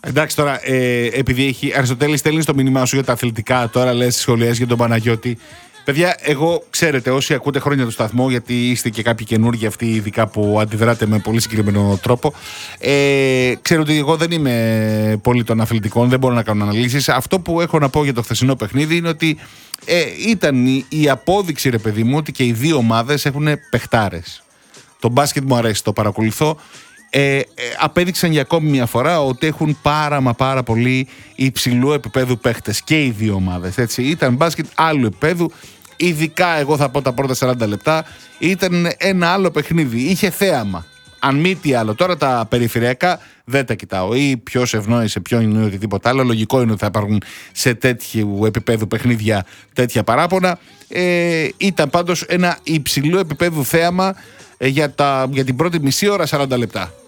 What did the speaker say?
Εντάξει τώρα, επειδή έχει. Αριστοτέλη, στέλνει το μήνυμά σου για τα αθλητικά, τώρα λες σχολιές για τον Παναγιώτη. Παιδιά, εγώ ξέρετε, όσοι ακούτε χρόνια του σταθμό, γιατί είστε και κάποιοι καινούργοι αυτοί, ειδικά που αντιδράτε με πολύ συγκεκριμένο τρόπο, ξέρω ότι εγώ δεν είμαι πολύ των αθλητικών, δεν μπορώ να κάνω αναλύσεις. Αυτό που έχω να πω για το χθεσινό παιχνίδι είναι ότι ήταν η απόδειξη, ρε παιδί μου, ότι και οι δύο ομάδες έχουν παιχτάρες. Το μπάσκετ μου αρέσει, το παρακολουθώ. Απέδειξαν για ακόμη μια φορά ότι έχουν πάρα πολύ υψηλού επίπεδου παίχτες και οι δύο ομάδες. Έτσι. Ήταν μπάσκετ άλλου επίπεδου. Ειδικά, εγώ θα πω τα πρώτα 40 λεπτά, ήταν ένα άλλο παιχνίδι. Είχε θέαμα. Αν μη τι άλλο. Τώρα τα περιφερειακά δεν τα κοιτάω. Ή ποιος ευνόησε, ποιον είναι οτιδήποτε άλλο. Λογικό είναι ότι θα υπάρχουν σε τέτοιου επίπεδου παιχνίδια τέτοια παράπονα. Ήταν πάντως ένα υψηλού επίπεδου θέαμα για την πρώτη μισή ώρα 40 λεπτά.